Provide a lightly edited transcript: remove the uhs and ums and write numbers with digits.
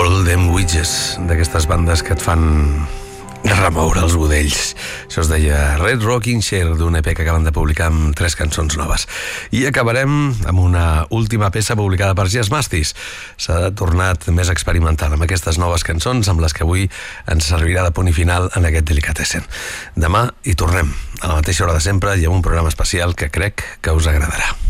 All Them Witches, d'aquestes bandes que et fan remoure els budells. Això es deia Red Rocking Chair, d'un EP que acaben de publicar amb 3 cançons noves. I acabarem amb una última peça publicada per Jazz Mastis. S'ha tornat més experimental amb aquestes noves cançons, amb les que avui ens servirà de punt i final en aquest Delicatessen. Demà hi tornem, a la mateixa hora de sempre, i amb un programa especial que crec que us agradarà.